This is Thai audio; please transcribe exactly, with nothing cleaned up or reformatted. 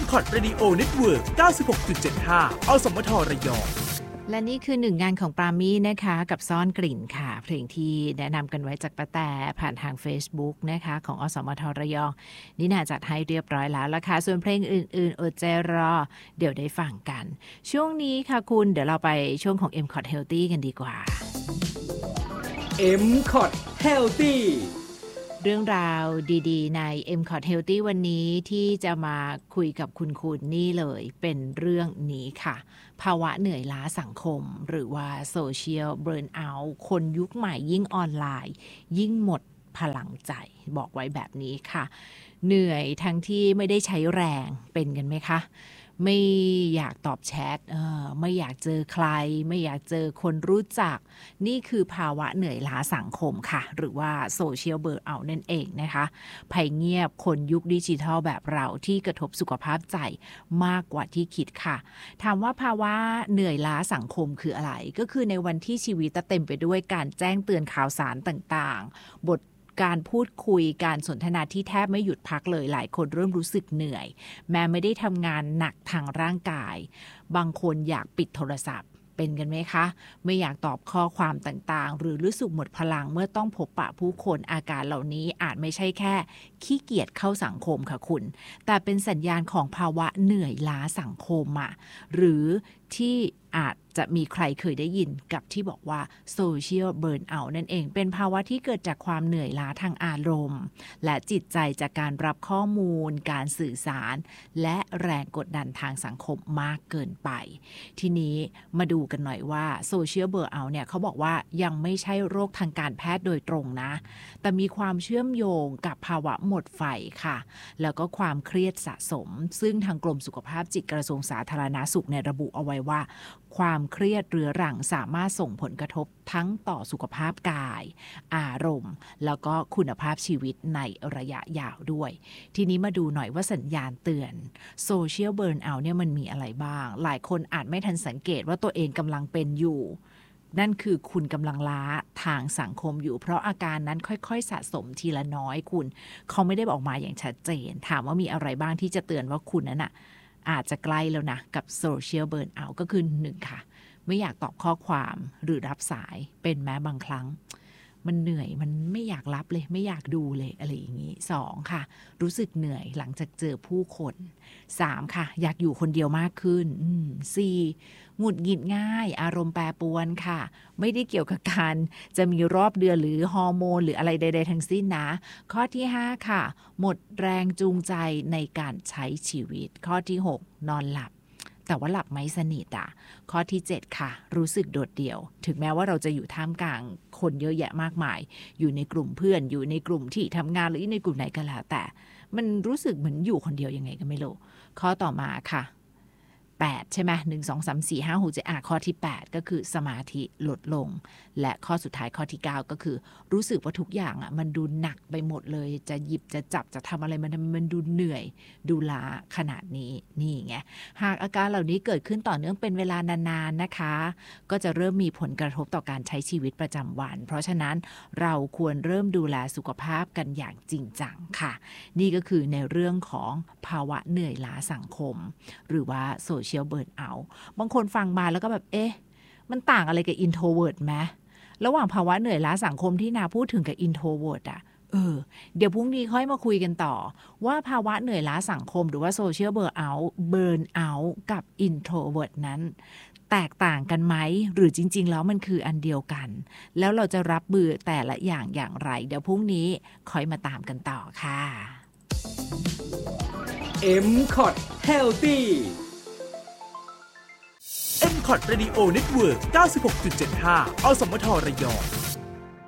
เอ็ม คอ ที Radio Network เก้าสิบหกจุดเจ็ดห้า อสมทระยองและนี่คือหนึ่งงานของปรามี่นะคะกับซ่อนกลิ่นค่ะเพลงที่แนะนำกันไว้จากป้าแต่ผ่านทาง Facebook นะคะของอสมทระยองนี่น่าจัดให้เรียบร้อยแล้วละค่ะส่วนเพลงอื่นๆอดใจรอเดี๋ยวได้ฟังกันช่วงนี้ค่ะคุณเดี๋ยวเราไปช่วงของ เอ็ม คอ ที Healthy กันดีกว่าเอ็ม คอ ที Healthy เรื่องราวดีๆใน เอ็ม คอ ที Healthy วันนี้ที่จะมาคุยกับคุณคุณนี่เลยเป็นเรื่องนี้ค่ะภาวะเหนื่อยล้าสังคมหรือว่า Social Burnout คนยุคใหม่ยิ่งออนไลน์ยิ่งหมดพลังใจบอกไว้แบบนี้ค่ะเหนื่อยทั้งที่ไม่ได้ใช้แรงเป็นกันไหมคะไม่อยากตอบแชทเออไม่อยากเจอใครไม่อยากเจอคนรู้จักนี่คือภาวะเหนื่อยล้าสังคมค่ะหรือว่าโซเชียลเบิร์นเอาท์นั่นเองนะคะภัยเงียบคนยุคดิจิทัลแบบเราที่กระทบสุขภาพใจมากกว่าที่คิดค่ะถามว่าภาวะเหนื่อยล้าสังคมคืออะไรก็คือในวันที่ชีวิตเต็มไปด้วยการแจ้งเตือนข่าวสารต่างๆบทการพูดคุยการสนทนาที่แทบไม่หยุดพักเลยหลายคนเริ่มรู้สึกเหนื่อยแม้ไม่ได้ทำงานหนักทางร่างกายบางคนอยากปิดโทรศัพท์เป็นกันไหมคะไม่อยากตอบข้อความต่างๆหรือรู้สึกหมดพลังเมื่อต้องพบปะผู้คนอาการเหล่านี้อาจไม่ใช่แค่ขี้เกียจเข้าสังคมค่ะคุณแต่เป็นสัญญาณของภาวะเหนื่อยล้าสังคมอ่ะหรือที่อาจจะมีใครเคยได้ยินกับที่บอกว่า Social Burnout นั่นเองเป็นภาวะที่เกิดจากความเหนื่อยล้าทางอารมณ์และจิตใจจากการรับข้อมูลการสื่อสารและแรงกดดันทางสังคมมากเกินไปทีนี้มาดูกันหน่อยว่า Social Burnout เนี่ยเขาบอกว่ายังไม่ใช่โรคทางการแพทย์โดยตรงนะแต่มีความเชื่อมโยงกับภาวะหมดไฟค่ะแล้วก็ความเครียดสะสมซึ่งทางกรมสุขภาพจิตกระทรวงสาธารณสุขเนี่ยระบุเอาไว้ว่าความเครียดเรื้อรังสามารถส่งผลกระทบทั้งต่อสุขภาพกายอารมณ์แล้วก็คุณภาพชีวิตในระยะยาวด้วยทีนี้มาดูหน่อยว่าสัญญาณเตือน Social Burnout เนี่ยมันมีอะไรบ้างหลายคนอาจไม่ทันสังเกตว่าตัวเองกำลังเป็นอยู่นั่นคือคุณกำลังล้าทางสังคมอยู่เพราะอาการนั้นค่อยๆสะสมทีละน้อยคุณเขาไม่ได้บอกมาอย่างชัดเจนถามว่ามีอะไรบ้างที่จะเตือนว่าคุณนั้นน่ะอาจจะใกล้แล้วนะกับ Social Burnout ก็คือหนึ่งค่ะไม่อยากตอบข้อความหรือรับสายเป็นแม้บางครั้งมันเหนื่อยมันไม่อยากรับเลยไม่อยากดูเลยอะไรอย่างนี้สองค่ะรู้สึกเหนื่อยหลังจากเจอผู้คนสามค่ะอยากอยู่คนเดียวมากขึ้นอืมสี่หงุดหงิดง่ายอารมณ์แปรปรวนค่ะไม่ได้เกี่ยวกับการจะมีรอบเดือนหรือฮอร์โมนหรืออะไรใดๆทั้งสิ้นนะข้อที่ห้าค่ะหมดแรงจูงใจในการใช้ชีวิตข้อที่หกนอนหลับแต่ว่าหลับไม่สนิทอ่ะข้อที่เจ็ดค่ะรู้สึกโดดเดี่ยวถึงแม้ว่าเราจะอยู่ท่ามกลางคนเยอะแยะมากมายอยู่ในกลุ่มเพื่อนอยู่ในกลุ่มที่ทำงานหรือในกลุ่มไหนก็แล้วแต่มันรู้สึกเหมือนอยู่คนเดียวยังไงก็ไม่รู้ข้อต่อมาค่ะแปดใช่ไหมหนึ่ง สอง สาม สี่ ห้า หก เจ็ดอ่ะข้อที่แปดก็คือสมาธิลดลงและข้อสุดท้ายข้อที่เก้าก็คือรู้สึกว่าทุกอย่างอ่ะมันดูหนักไปหมดเลยจะหยิบจะจับจะทำอะไรมันมันดูเหนื่อยดูล้าขนาดนี้นี่ไงหากอาการเหล่านี้เกิดขึ้นต่อเนื่องเป็นเวลานานๆนะคะก็จะเริ่มมีผลกระทบต่อการใช้ชีวิตประจำวันเพราะฉะนั้นเราควรเริ่มดูแลสุขภาพกันอย่างจริงจังค่ะนี่ก็คือในเรื่องของภาวะเหนื่อยล้าสังคมหรือว่าSocial Burnout บางคนฟังมาแล้วก็แบบเอ๊ะมันต่างอะไรกับ Introvert ไหมระหว่างภาวะเหนื่อยล้าสังคมที่นาพูดถึงกับ Introvert อ่ะเออเดี๋ยวพรุ่งนี้ค่อยมาคุยกันต่อว่าภาวะเหนื่อยล้าสังคมหรือว่า Social Burnout Burnout กับ Introvert นั้นแตกต่างกันไหมหรือจริงๆแล้วมันคืออันเดียวกันแล้วเราจะรับมือแต่ละอย่างอย่างไรเดี๋ยวพรุ่งนี้ค่อยมาตามกันต่อค่ะเอ็ม คอ ที Healthy เอ็ม คอ ที Radio Network เก้าสิบหกจุดเจ็ดห้า อสมทระยอง